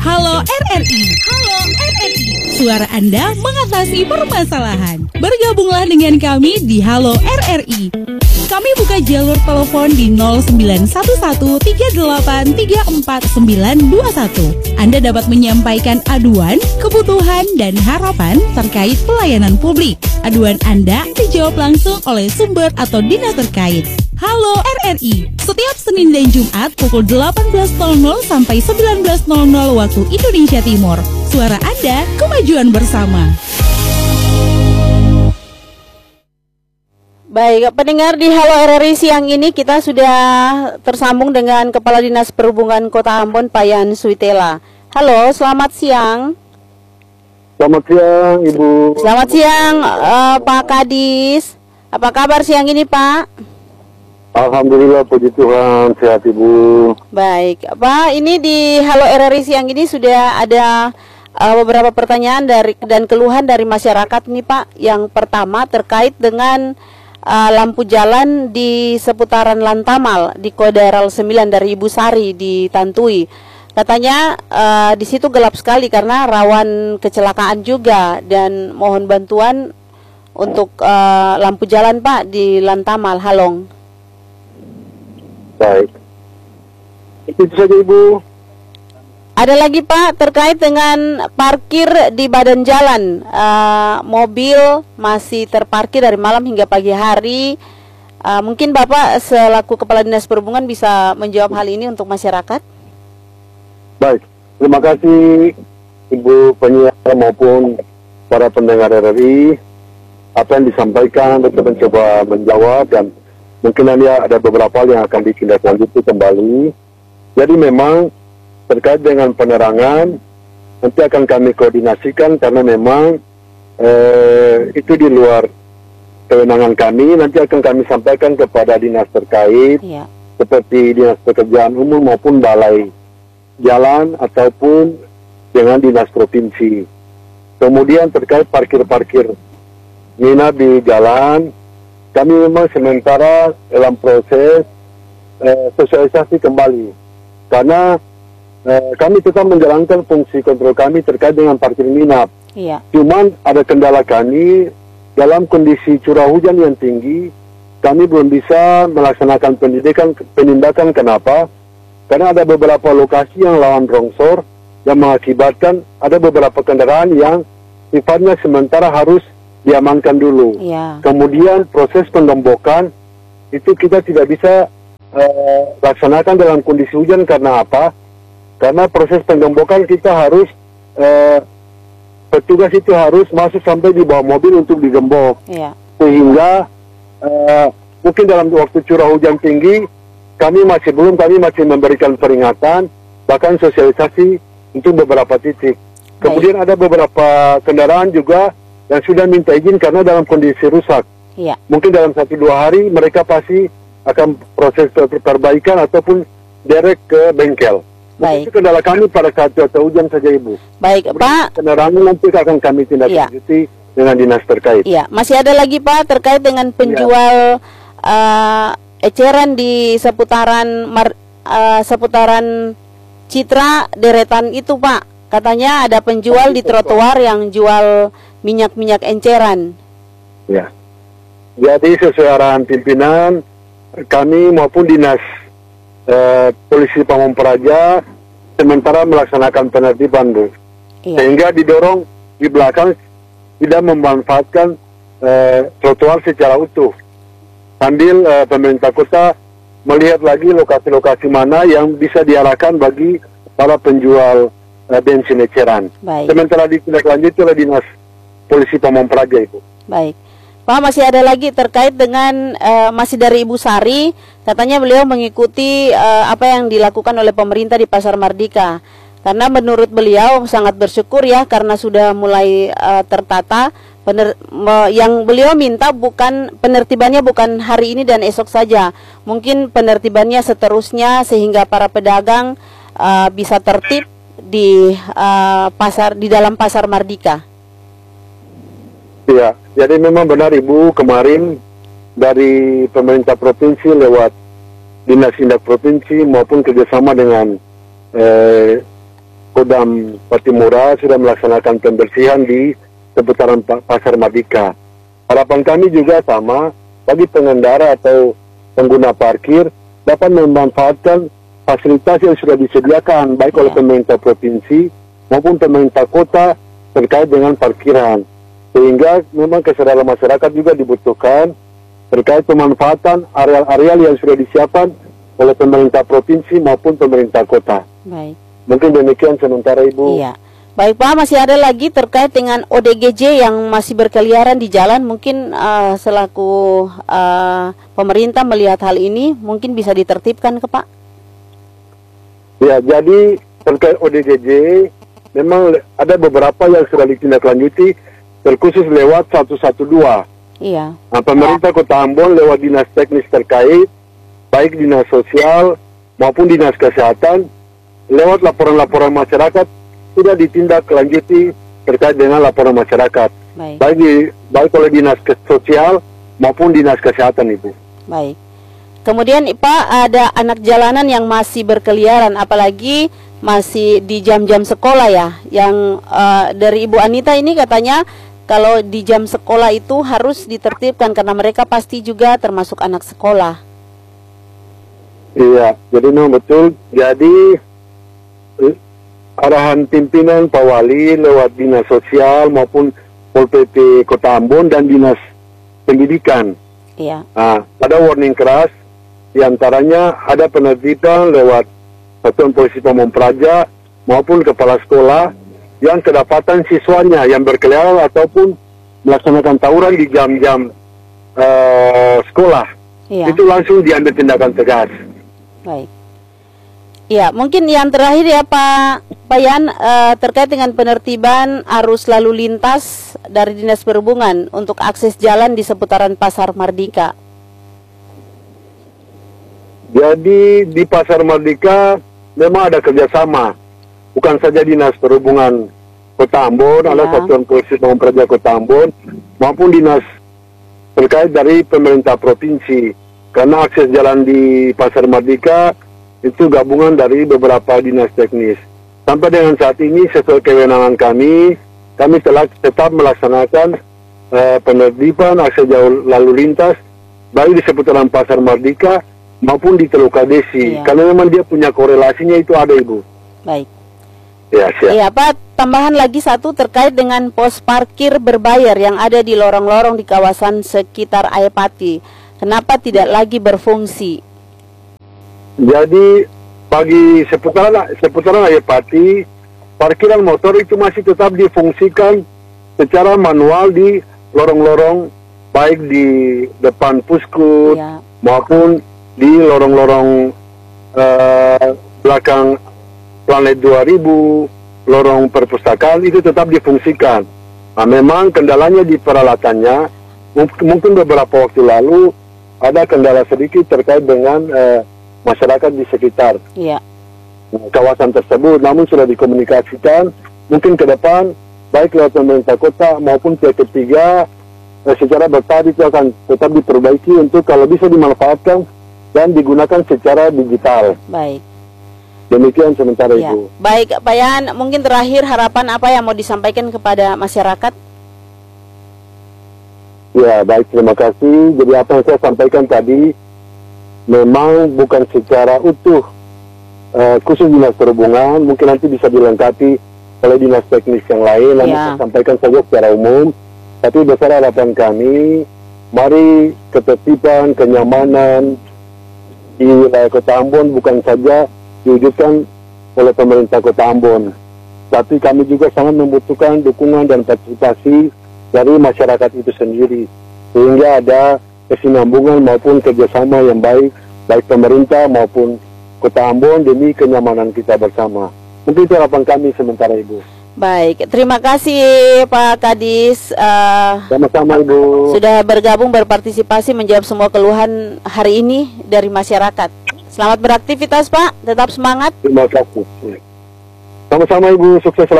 Halo RRI. Halo RRI. Suara Anda mengatasi permasalahan. Bergabunglah dengan kami di Halo RRI. Kami buka jalur telepon di 0911383491. Anda dapat menyampaikan aduan, kebutuhan, dan harapan terkait pelayanan publik. Aduan Anda dijawab langsung oleh sumber atau dinas terkait. Halo RRI, setiap Senin dan Jumat pukul 18.00 sampai 19.00 waktu Indonesia Timur. Suara Anda, kemajuan bersama. Baik, pendengar di Halo RRI siang ini kita sudah tersambung dengan Kepala Dinas Perhubungan Kota Ambon, Pak Yan Suitela. Halo, selamat siang. Selamat siang, Ibu. Selamat siang, Pak Kadis. Apa kabar siang ini, Pak? Alhamdulillah, puji Tuhan, sehat Ibu. Baik, Pak, ini di Halo RRI siang ini sudah ada beberapa pertanyaan dan keluhan dari masyarakat nih, Pak. Yang pertama terkait dengan lampu jalan di seputaran Lantamal di Kodaral 9 dari Ibu Sari di Tantui. Katanya di situ gelap sekali karena rawan kecelakaan juga, dan mohon bantuan untuk lampu jalan, Pak, di Lantamal, Halong. Baik, itu saja Ibu. Ada lagi, Pak, terkait dengan parkir di badan jalan. Mobil masih terparkir dari malam hingga pagi hari. Mungkin Bapak selaku Kepala Dinas Perhubungan bisa menjawab hal ini untuk masyarakat. Baik, terima kasih Ibu penyiar maupun para pendengar RRI. Apa yang disampaikan, kita mencoba menjawab, dan mungkin nanti ada beberapa hal yang akan ditindaklanjuti kembali. Jadi memang terkait dengan penerangan nanti akan kami koordinasikan, karena memang itu di luar kewenangan kami. Nanti akan kami sampaikan kepada dinas terkait, seperti Dinas Pekerjaan Umum maupun Balai Jalan ataupun dengan dinas provinsi. Kemudian terkait parkir-parkir minat di jalan, kami memang sementara dalam proses sosialisasi kembali, karena kami tetap menjalankan fungsi kontrol kami terkait dengan parkir minat. Cuman ada kendala kami dalam kondisi curah hujan yang tinggi, kami belum bisa melaksanakan penindakan. Kenapa? Karena ada beberapa lokasi yang rawan longsor yang mengakibatkan ada beberapa kendaraan yang sifatnya sementara harus diamankan dulu. Kemudian proses penggembokan itu kita tidak bisa laksanakan dalam kondisi hujan. Karena apa? Karena proses penggembokan kita harus petugas itu harus masuk sampai di bawah mobil untuk digembok. Sehingga mungkin dalam waktu curah hujan tinggi kami masih memberikan peringatan, bahkan sosialisasi untuk beberapa titik. Kemudian ada beberapa kendaraan juga yang sudah minta izin karena dalam kondisi rusak. Mungkin dalam 1-2 hari mereka pasti akan proses perbaikan ataupun derek ke bengkel. Itu kendala kami pada saat cuaca hujan saja, Ibu. Baik, Pak. Kendaraan nanti akan kami tindak lanjuti dengan dinas terkait. Masih ada lagi, Pak, terkait dengan penjual eceran di seputaran Citra Deretan itu, Pak. Katanya ada penjual di trotoar yang jual minyak-minyak enceran. Jadi sesuai arahan pimpinan kami maupun dinas polisi Pamong Praja sementara melaksanakan penertiban, Bu. Sehingga didorong di belakang tidak memanfaatkan trotoar secara utuh. Sambil pemerintah kota melihat lagi lokasi-lokasi mana yang bisa diarahkan bagi para penjual bensin eceran. Sementara ditindaklanjuti oleh dinas polisi Pamong Praja, Ibu. Baik, Pak, masih ada lagi terkait dengan masih dari Ibu Sari. Katanya beliau mengikuti apa yang dilakukan oleh pemerintah di Pasar Mardika. Karena menurut beliau sangat bersyukur ya, karena sudah mulai tertata. Yang beliau minta penertibannya bukan hari ini dan esok saja. Mungkin penertibannya seterusnya sehingga para pedagang bisa tertib di dalam Pasar Mardika. Jadi memang benar, Ibu, kemarin dari pemerintah provinsi lewat Dinas Indak Provinsi maupun kerjasama dengan Kodam Patimura sudah melaksanakan pembersihan di seputaran Pasar Mardika. Harapan kami juga sama, bagi pengendara atau pengguna parkir dapat memanfaatkan fasilitas yang sudah disediakan baik oleh pemerintah provinsi maupun pemerintah kota terkait dengan parkiran. Sehingga memang kesadaran masyarakat juga dibutuhkan terkait pemanfaatan areal-areal yang sudah disiapkan oleh pemerintah provinsi maupun pemerintah kota. Baik. Mungkin demikian sementara Ibu. Iya. Baik Pak, masih ada lagi terkait dengan ODGJ yang masih berkeliaran di jalan. Mungkin selaku pemerintah melihat hal ini, mungkin bisa ditertibkan ke Pak? Ya, jadi terkait ODGJ, memang ada beberapa yang sudah ditindaklanjuti, terkhusus lewat 112. Iya. Nah, pemerintah Kota Ambon lewat dinas teknis terkait, baik dinas sosial maupun dinas kesehatan, lewat laporan-laporan masyarakat sudah ditindaklanjuti terkait dengan laporan masyarakat, baik oleh dinas sosial maupun dinas kesehatan Ibu. Baik. Kemudian Pak, ada anak jalanan yang masih berkeliaran, apalagi masih di jam-jam sekolah ya, yang dari Ibu Anita ini katanya kalau di jam sekolah itu harus ditertibkan karena mereka pasti juga termasuk anak sekolah. Iya, jadi memang betul. Jadi arahan pimpinan Pak Wali lewat dinas sosial maupun Pol PP Kota Ambon dan dinas pendidikan. Iya. Nah, ada warning keras, diantaranya ada penertiban lewat Satuan Polisi Pamong Praja maupun kepala sekolah yang kedapatan siswanya yang berkeliaran ataupun melaksanakan tawuran di jam-jam sekolah. Iya. Itu langsung diambil tindakan tegas. Baik. Ya, mungkin yang terakhir ya Pak Yan, terkait dengan penertiban arus lalu lintas dari Dinas Perhubungan untuk akses jalan di seputaran Pasar Mardika. Jadi di Pasar Mardika memang ada kerjasama, bukan saja Dinas Perhubungan Kota Ambon, ada Satuan Polisi Pamong Praja Kota Ambon, maupun dinas terkait dari pemerintah provinsi. Karena akses jalan di Pasar Mardika itu gabungan dari beberapa dinas teknis. Sampai dengan saat ini sesuai kewenangan kami telah tetap melaksanakan penertiban akses lalu lintas baik di seputaran Pasar Mardika maupun di Teluk Kadesi. Karena memang dia punya korelasinya itu ada Ibu. Baik. Ya, siap. Iya Pak, tambahan lagi satu terkait dengan pos parkir berbayar yang ada di lorong-lorong di kawasan sekitar Ayapati. Kenapa tidak lagi berfungsi? Jadi bagi seputaran Ayapati, parkiran motor itu masih tetap difungsikan secara manual di lorong-lorong baik di depan Puskut maupun di lorong-lorong belakang Planet 2000, lorong perpustakaan itu tetap difungsikan. Nah, memang kendalanya di peralatannya, mungkin beberapa waktu lalu ada kendala sedikit terkait dengan masyarakat di sekitar kawasan tersebut, namun sudah dikomunikasikan. Mungkin ke depan baik lewat pemerintah kota maupun pihak ketiga secara bertahap itu akan tetap diperbaiki untuk kalau bisa dimanfaatkan dan digunakan secara digital. Baik. Demikian sementara Ibu. Baik Pak Yan, mungkin terakhir harapan apa yang mau disampaikan kepada masyarakat? Ya, baik, terima kasih. Jadi apa yang saya sampaikan tadi memang bukan secara utuh khusus Dinas Perhubungan, mungkin nanti bisa dilengkapi oleh dinas teknis yang lain. Nanti saya sampaikan saja secara umum. Tapi besar harapan kami, mari ketertiban, kenyamanan di wilayah Kota Ambon bukan saja diwujudkan oleh pemerintah Kota Ambon, tapi kami juga sangat membutuhkan dukungan dan partisipasi dari masyarakat itu sendiri, sehingga ada kesinambungan maupun kerjasama yang baik pemerintah maupun Kota Ambon demi kenyamanan kita bersama. Mungkin itu harapan kami sementara Ibu. Baik, terima kasih Pak Kadis. Sama-sama Ibu. Sudah bergabung berpartisipasi menjawab semua keluhan hari ini dari masyarakat. Selamat beraktivitas Pak, tetap semangat. Terima kasih. Sama-sama Ibu, sukses selalu.